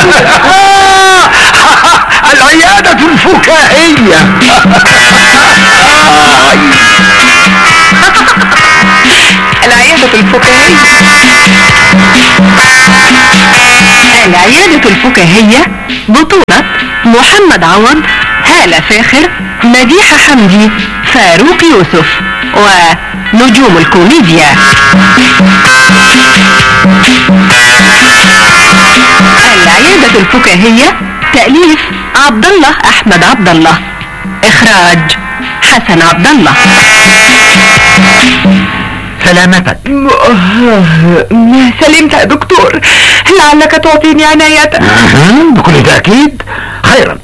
العيادة الفكاهية. العيادة الفكاهية. العيادة الفكاهية بطولة محمد عوض، هالة فاخر، مديحة حمدي، فاروق يوسف، ونجوم الكوميديا. العيادة الفكاهية تأليف عبد الله أحمد عبد الله، إخراج حسن عبد الله. سلامتك. سلمت يا دكتور، لعلك تعطيني عنايتك. بكل تأكيد. خيرا.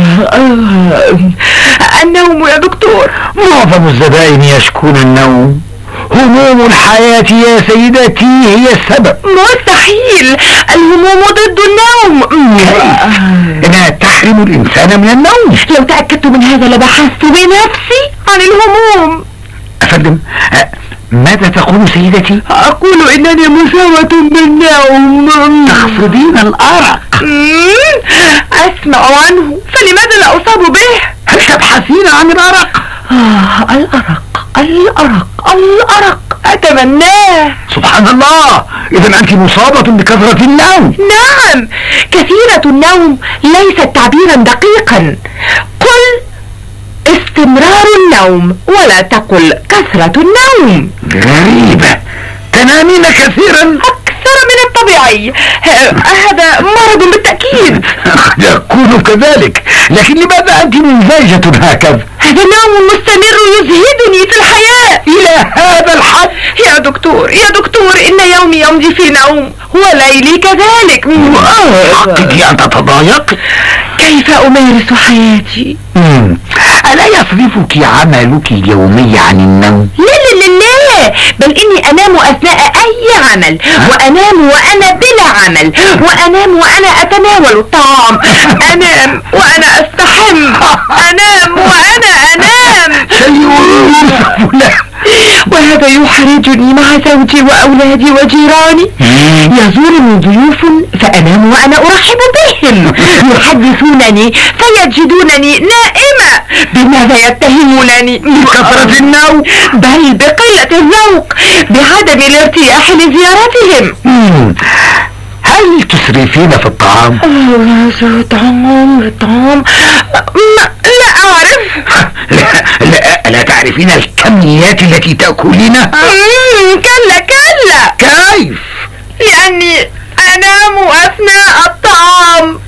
النوم يا دكتور. معظم الزبائن يشكون النوم. هموم الحياة يا سيدتي هي السبب. مستحيل، الهموم ضد النوم. إنها تحرم الإنسان من النوم. لو تأكدت من هذا لبحثت بنفسي عن الهموم. أفندم، ماذا تقول سيدتي؟ أقول إنني مساوة بالنوم. تخفضين الأرق. أسمع عنه، فلماذا لا أصاب به؟ هل تبحثين عن الأرق؟ الأرق الأرق الأرق أتمناه. سبحان الله، إذا أنت مصابة بكثرة النوم. نعم، كثيرة النوم ليست تعبيرا دقيقا. قل استمرار النوم ولا تقل كثرة النوم. غريبة، تنامين كثيرا أكثر من الطبيعي. هذا مرض بالتأكيد. قد يكون كذلك، لكن لماذا أنت منزعجة هكذا؟ هذا النوم المستمر يزهدني في الحياة إلى هذا الحد. يا دكتور يا دكتور، إن يومي يمضي في نوم وليلي كذلك. حقك أن تتضايق. كيف أمارس حياتي؟ ألا يصرفك عملك اليومي عن النوم؟ لا لا لا لا، بل إني أنام أثناء أي عمل، وأنام وأنا بلا عمل، وأنام وأنا أتناول الطعام، أنام وأنا أستحم، أنام وأنا أنام. شيء يوصف له. وهذا يحرجني مع زوجي وأولادي وجيراني. يزورني ضيوف فأنام وأنا أرحب بهم، يحدثونني فيجدونني نائمة. بماذا يتهمونني؟ بكثرة النوم، بل بقلة الذوق، بعدم الارتياح لزيارتهم. هل تسرفين في الطعام؟ الطعام لا أعرف. لا تعرفين الكميات التي تأكلينها؟ كلا كلا. كيف؟ لأني أنام أثناء الطعام.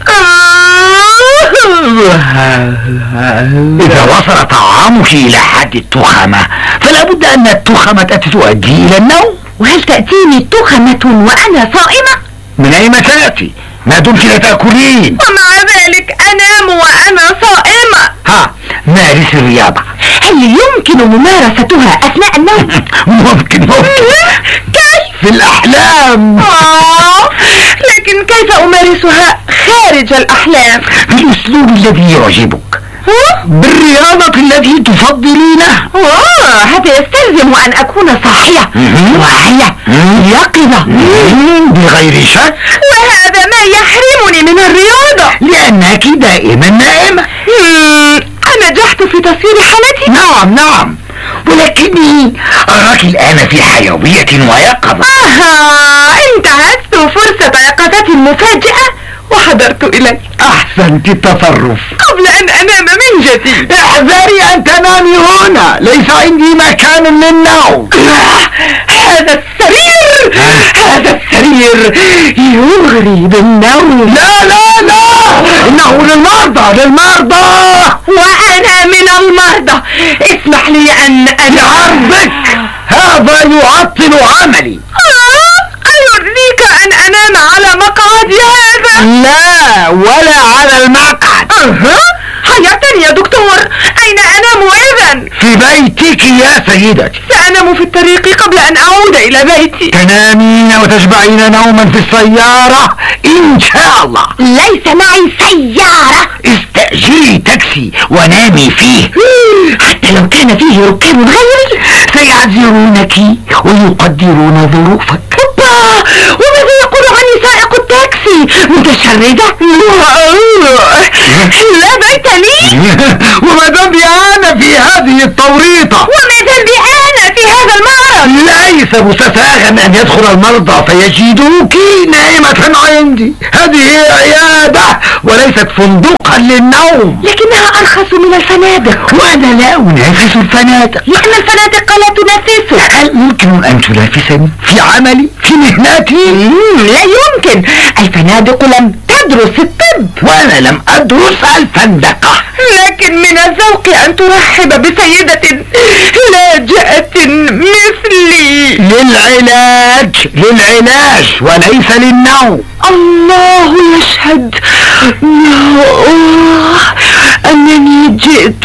إذا وصل طعامك إلى حد التخمة فلا بد أن التخمة تؤدي إلى النوم. وهل تأتيني تخمة وأنا صائمة؟ من أين تأتي؟ ما دمت لا تأكلين. ومع ذلك أنام وأنا صائمة. مارس الرياضة. هل يمكن ممارستها أثناء النوم؟ ممكن. كيف؟ في الأحلام. لكن كيف أمارسها خارج الأحلام؟ بالأسلوب الذي يعجبك، بالرياضة التي تفضلينها. هذا يستلزم أن أكون صاحية واعية يقظة بغير شك. وهذا ما يحرمني من الرياضة، لأنك دائما نائمة. نجحت في تصوير حالتي. نعم، ولكني أراك الآن في حيوية ويقظة. انتهزت فرصة يقظة مفاجئة وحضرت إليك. أحسنت التصرف. قبل أن أنام من جديد. احذري أن تنامي هنا، ليس عندي مكان للنوم. هذا السرير يغري بالنوم. لا إنه للمرضى. وأنا من المرضى. اسمح لي أن عرضك هذا يعطل عملي. أيرضيك أن أنام على مقعدي هذا؟ لا، ولا على المقعد. حيرتني يا دكتور، أين أنام إذن؟ في بيتك يا سيدتي. سأنام في الطريق قبل أن أعود إلى بيتي. تنامين وتشبعين نوما في السيارة إن شاء الله. ليس معي سيارة. استأجري تاكسي ونامي فيه. حتى لو كان فيه ركاب غيري سيعذرونك ويقدرون ظروفك. وماذا يقول عني سائق التاكسي؟ متشردة؟ لا بيت لي. وما ذنبي انا في هذه التوريطة؟ وما ذنبي انا في هذا المرض؟ ليس مستساغا ان يدخل المرضى فيجدوك نائمة عندي. هذه عيادة وليست فندقا للنوم. لكنها ارخص من الفنادق. وانا لا انافس الفنادق، لان الفنادق لا تنافسه. هل يمكن ان تنافسني في عملي في مهنتي؟ لا يمكن. الفنادق لم تدرس الطب، وانا لم ادرس الفندقة. لكن من الذوق ان ترحب بسيدة لاجئة مثلي. للعلاج وليس للنوم. الله يشهد يا الله انني جئت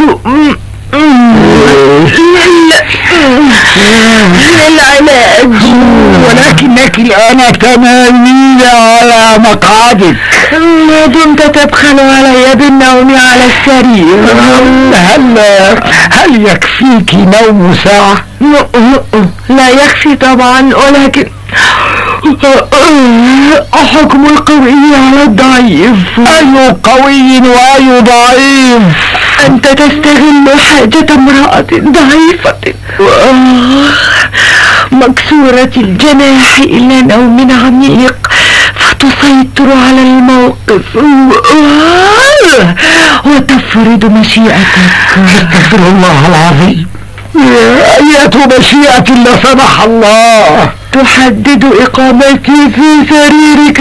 للعلاج، ولكنك الآن تنامين على مقعدك. ما دمت تبخل علي بالنوم على السرير. هل يكفيك نوم ساعة؟ لا يكفي طبعا، ولكن حكم القوي على الضعيف. أي قوي وأي ضعيف؟ أنت تستغل حاجة امرأة ضعيفة مكسورة الجناح إلى نوم عميق فتسيطر على الموقف وتفرض مشيئتك. استغفر الله العظيم. أية مشيئة لا سمح الله. تحدد إقامتي في سريرك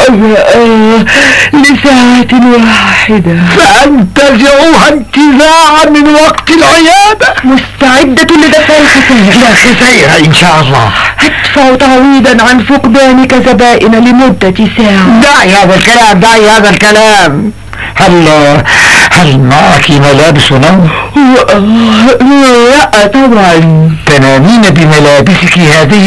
لساعة واحدة، فأنتزعها انتزاعا من وقت العيادة. مستعدة لدفع الخسائر. لا خسائر إن شاء الله. أدفع تعويضا عن فقدانك زبائن لمدة ساعة. دعي هذا الكلام. هل معك ملابس نوم؟ لا طبعا. تنامين بملابسك هذه؟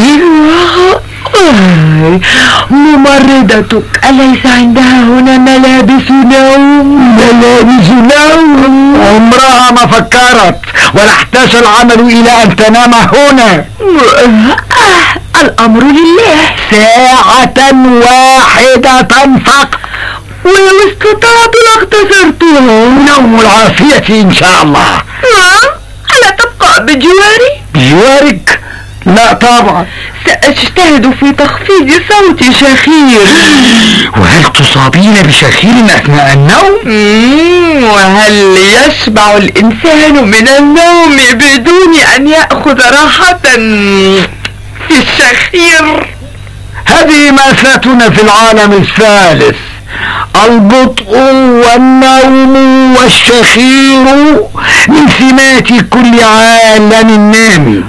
ممرضتك أليس عندها هنا ملابس نوم؟ ملابس نوم؟ عمرها ما فكرت، ولا احتاج العمل إلى أن تنام هنا. الأمر لله. ساعة واحدة فقط، ولو استطعت لاختصرتها. نوم العافية إن شاء الله. ألا تبقى بجواري؟ بجوارك؟ لا طبعا. سأجتهد في تخفيض صوت شخير. وهل تصابين بشخير أثناء النوم؟ وهل يشبع الإنسان من النوم بدون أن يأخذ راحة في الشخير؟ هذه مأساتنا في العالم الثالث. البطء والنوم والشخير من سمات كل عالم نامي.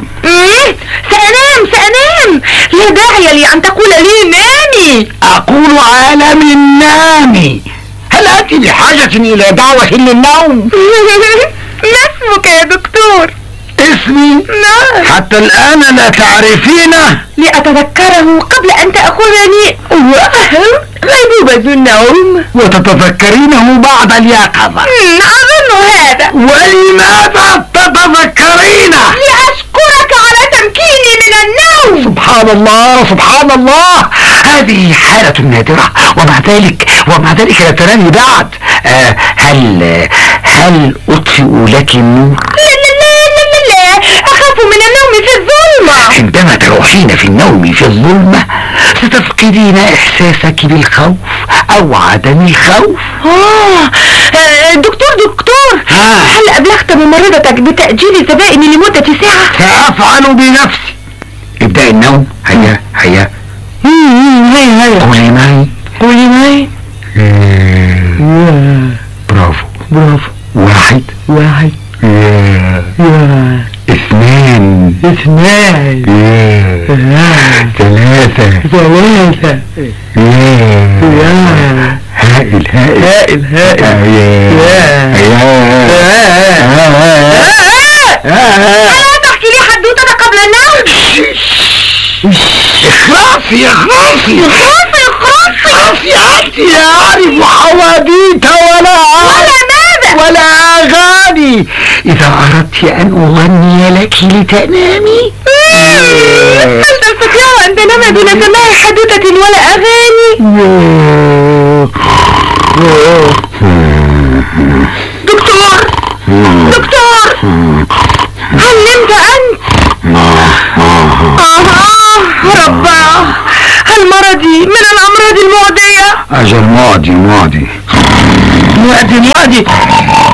سأنام. لا داعي لي أن تقول لي نامي. أقول عالم نامي. هل أنت بحاجة إلى دعوة للنوم؟ ما اسمك يا دكتور؟ اسمي؟ نعم. حتى الآن لا تعرفينه؟ لأتذكره قبل أن تأخذني غيبوبة النوم. وتتذكرينه بعد اليقظة؟ أظن هذا. ولماذا تتذكرينه؟ لأشكرك على تمكيني من النوم. سبحان الله سبحان الله. هذه حالة نادرة، ومع ذلك لا تنامي بعد. هل أطفئ لك النور؟ لا، أخاف من النوم في الظلمة. عندما تروحين في النوم في الظلمة ستفقدين إحساسك بالخوف أو عدم الخوف. دكتور، هل أبلغت ممرضتك بتأجيل زبائني لمدة ساعة؟ سأفعل بنفسي. ابدأ النوم. هيا قولي معي. برافو. واحد. اثنان. ثلاثة. هائل. ألا تحكي لي حدوتة قبل النوم؟ اخلصي أنت لا أعرف حواديت ولا أغاني. إذا أردت أن أغني لك لتنامي. هل تستطيع أن تنام دون سماع حدوتة ولا أغاني. دكتور دكتور، هل نمت أنت؟ رباه، هل مرضي من الأمراض المعدية؟ أجل معدي.